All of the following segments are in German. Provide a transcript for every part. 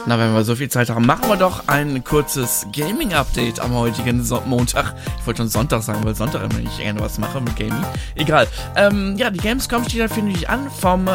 Na, wenn wir so viel Zeit haben, machen wir doch ein kurzes Gaming-Update am heutigen Montag. Ich wollte schon Sonntag sagen, weil Sonntag immer nicht gerne was mache mit Gaming. Egal. Die Gamescom steht da, finde ich, an vom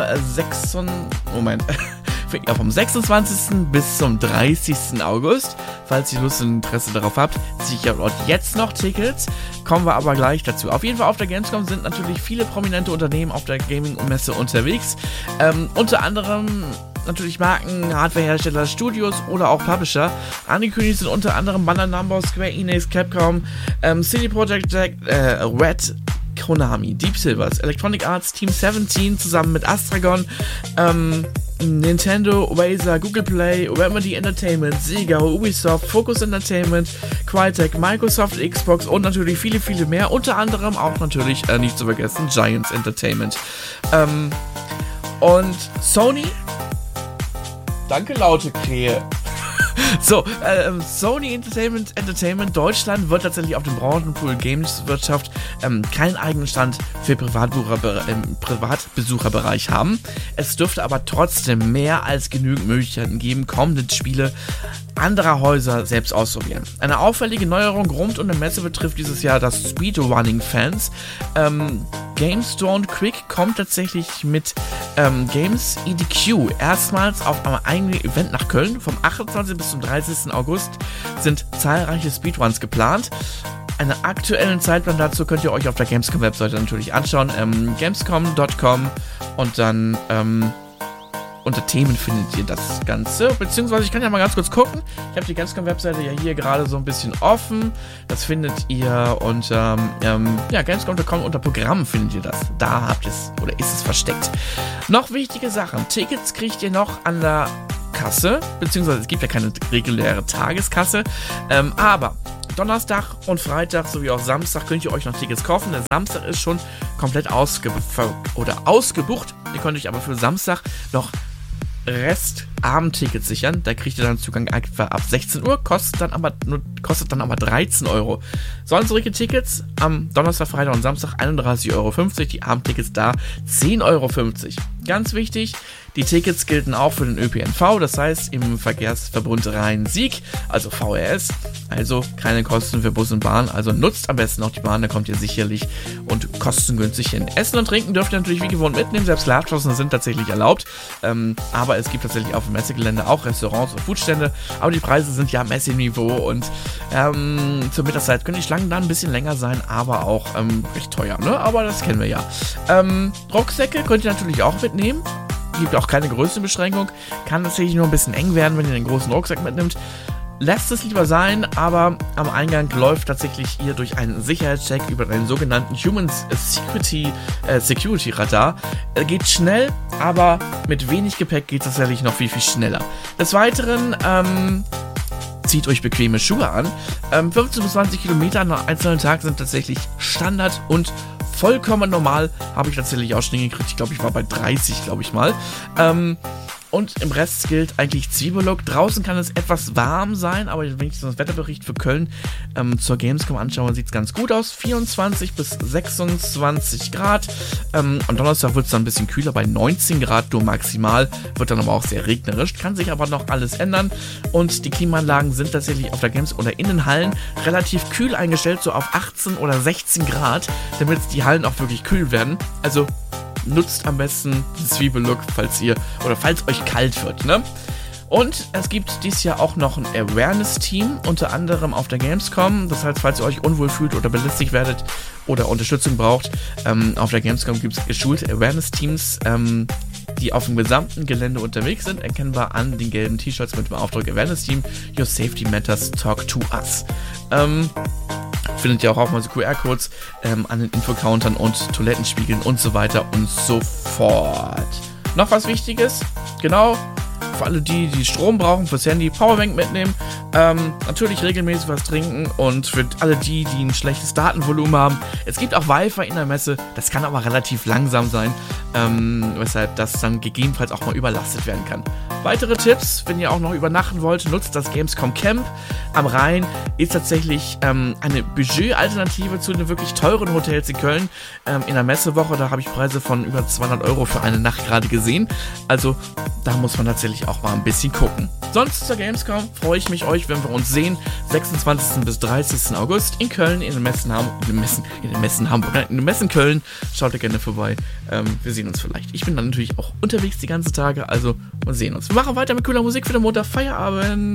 26. bis zum 30. August. Falls ihr Lust und Interesse darauf habt, sicher dort jetzt noch Tickets. Kommen wir aber gleich dazu. Auf jeden Fall auf der Gamescom sind natürlich viele prominente Unternehmen auf der Gaming-Messe unterwegs. Unter anderem natürlich Marken, Hardwarehersteller, Studios oder auch Publisher. Angekündigt sind unter anderem Bandai Namco, Square Enix, Capcom, CD Projekt Red, Konami, Deep Silvers, Electronic Arts, Team 17 zusammen mit Astragon, Nintendo, Razer, Google Play, Remedy Entertainment, Sega, Ubisoft, Focus Entertainment, Crytek, Microsoft, Xbox und natürlich viele, viele mehr. Unter anderem auch natürlich, nicht zu vergessen, Giants Entertainment. Und Sony... Danke, laute Krähe. So, Sony Entertainment Deutschland wird tatsächlich auf dem Branchenpool Games-Wirtschaft keinen eigenen Stand für im Privatbesucherbereich haben. Es dürfte aber trotzdem mehr als genügend Möglichkeiten geben, kommende Spiele anderer Häuser selbst ausprobieren. Eine auffällige Neuerung rund um die Messe betrifft dieses Jahr das Speedrunning-Fans. GameStone Quick kommt tatsächlich mit Games EDQ erstmals auf einem eigenen Event nach Köln. Vom 28. bis zum 30. August sind zahlreiche Speedruns geplant. Einen aktuellen Zeitplan dazu könnt ihr euch auf der Gamescom-Webseite natürlich anschauen. Gamescom.com und dann unter Themen findet ihr das Ganze, beziehungsweise ich kann ja mal ganz kurz gucken. Ich habe die Gamescom-Webseite ja hier gerade so ein bisschen offen. Das findet ihr unter Gamescom.com, unter Programm findet ihr das. Da habt ihr es, oder ist es versteckt. Noch wichtige Sachen. Tickets kriegt ihr noch an der Kasse, beziehungsweise es gibt ja keine reguläre Tageskasse, aber Donnerstag und Freitag sowie auch Samstag könnt ihr euch noch Tickets kaufen. Der Samstag ist schon komplett ausgebucht. Ihr könnt euch aber für Samstag noch Abendtickets sichern. Da kriegt ihr dann Zugang etwa ab 16 Uhr, kostet dann aber 13 Euro. Sonstige Tickets am Donnerstag, Freitag und Samstag 31,50 Euro. Die Abendtickets da 10,50 Euro. Ganz wichtig, die Tickets gelten auch für den ÖPNV, das heißt im Verkehrsverbund Rhein-Sieg, also VRS, also keine Kosten für Bus und Bahn, also nutzt am besten auch die Bahn, da kommt ihr sicherlich und kostengünstig hin. Essen und Trinken dürft ihr natürlich wie gewohnt mitnehmen, selbst Ladenschlossen sind tatsächlich erlaubt, aber es gibt tatsächlich auf dem Messegelände auch Restaurants und Foodstände, aber die Preise sind ja Messeniveau und zur Mittagszeit können die Schlangen dann ein bisschen länger sein, aber auch recht teuer, ne? Aber das kennen wir ja. Rucksäcke könnt ihr natürlich auch mitnehmen. Gibt auch keine Größenbeschränkung. Kann tatsächlich nur ein bisschen eng werden, wenn ihr den großen Rucksack mitnimmt. Lasst es lieber sein, aber am Eingang läuft tatsächlich ihr durch einen Sicherheitscheck über einen sogenannten Human Security Radar. Geht schnell, aber mit wenig Gepäck geht es tatsächlich noch viel, viel schneller. Des Weiteren, zieht euch bequeme Schuhe an. 15 bis 20 Kilometer an einem einzelnen Tag sind tatsächlich Standard und vollkommen normal. Habe ich tatsächlich auch schon hingekriegt. Ich glaube, ich war bei 30, mal. Und im Rest gilt eigentlich Zwiebellook. Draußen kann es etwas warm sein, aber wenn ich den Wetterbericht für Köln zur Gamescom anschaue, sieht es ganz gut aus. 24 bis 26 Grad. Am Donnerstag wird es dann ein bisschen kühler, bei 19 Grad nur maximal. Wird dann aber auch sehr regnerisch. Kann sich aber noch alles ändern. Und die Klimaanlagen sind tatsächlich auf der Gamescom oder in den Hallen relativ kühl eingestellt, so auf 18 oder 16 Grad, damit die Hallen auch wirklich kühl werden. Also nutzt am besten den Zwiebellook, falls euch kalt wird, ne? Und es gibt dieses Jahr auch noch ein Awareness-Team, unter anderem auf der Gamescom. Das heißt, falls ihr euch unwohl fühlt oder belästigt werdet oder Unterstützung braucht, auf der Gamescom gibt es geschulte Awareness-Teams, die auf dem gesamten Gelände unterwegs sind, erkennbar an den gelben T-Shirts mit dem Aufdruck Awareness-Team. Your safety matters, talk to us. Findet ihr auch mal so QR-Codes an den Infocountern und Toilettenspiegeln und so weiter und so fort. Noch was Wichtiges, genau, für alle die Strom brauchen, fürs Handy, Powerbank mitnehmen. Natürlich regelmäßig was trinken und für alle die ein schlechtes Datenvolumen haben, es gibt auch Wi-Fi in der Messe, das kann aber relativ langsam sein, weshalb das dann gegebenenfalls auch mal überlastet werden kann. Weitere Tipps, wenn ihr auch noch übernachten wollt, nutzt das Gamescom Camp am Rhein, ist tatsächlich eine Budget-Alternative zu den wirklich teuren Hotels in Köln. In der Messewoche, da habe ich Preise von über 200 € für eine Nacht gerade gesehen, also da muss man tatsächlich auch mal ein bisschen gucken. Sonst zur Gamescom freue ich mich wenn wir uns sehen, 26. bis 30. August in Köln, in den Messen Hamburg, in den Messen Köln. Schaut da gerne vorbei. Wir sehen uns vielleicht. Ich bin dann natürlich auch unterwegs die ganzen Tage, also wir sehen uns. Wir machen weiter mit cooler Musik für den Montag Feierabend.